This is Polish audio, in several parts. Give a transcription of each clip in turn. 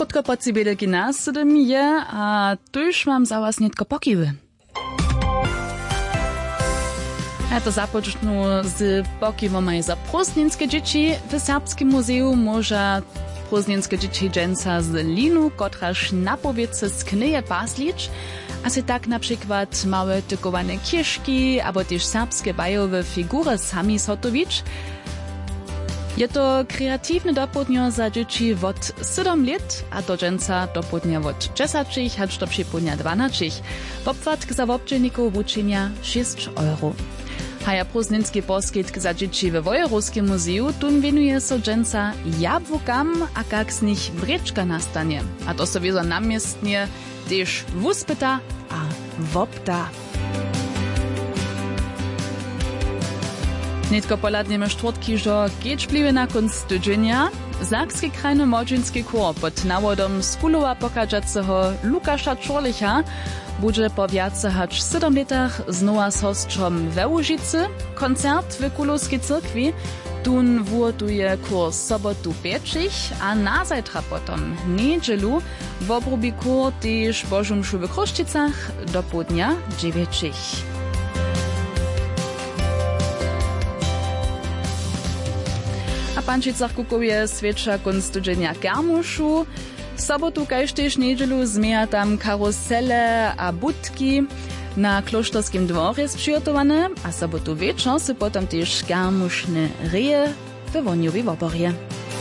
Krótko po cibeleki nasydem je, a tuż mam za was nietko pokiwy. Ja to započnu z pokiwomaj za prózdninske dzieci. W Serbskim muzeum może prózdninske dzieci dżęca z linu, kotraż na powiece sknyje paslicz, a se tak na przykład małe tykowane kieszki, albo też serbskie bajowe figury sami sotowić. Je to kreatywne dopłodnio za dzieci od 7 lat, a do dżęca dopłodnio od 10, aż do przypłodnia 12. Popłatk za obczynników uczenia 6 euro. Haja prózdninski poskitk za dzieci w Wojerowskim muzeum tun venuje so dżęca jabłkam, a kak z nich bryczka nastanie. A to sobie za namiestnie też wuspyta a wopta. Nitko poladniemy czwartki, że kieczpliwe na konc tydzienia Sakski krajny młodzieński chór pod nawodom skulowa pokażacego Lukasza Czorlicha będzie po wiace hacz 7 latach znowa z hostrzom we Łużycy. Koncert w Kulowskiej Cyrkwi tun wurtuje kurs sobotu 5, a na zajtra potom niedzielu w obrobi kur też Bożą mszu w Kruszczycach do południa 9. A Pančicach kukuje swiecza konstytudzenia Kermuszu. Sobotu kaž tež niedzielu zmieja tam karusele a budki na Kloštorskim dworze przygotowane, a sobotu wieczor se potom tež kermušne reje we Woniowej Woborje.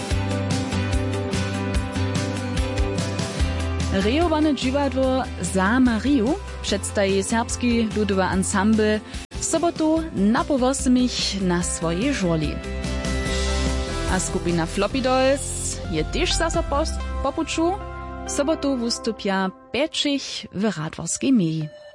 Rejowane dziwadło Za Mariju przedstawi serbski ludowy ensemble w sobotu na po 8 na swojej żoli. A skupina Floppy Dolls je też zasa popuczu. W sobotu wystupia 5 w Radworskiej Mii.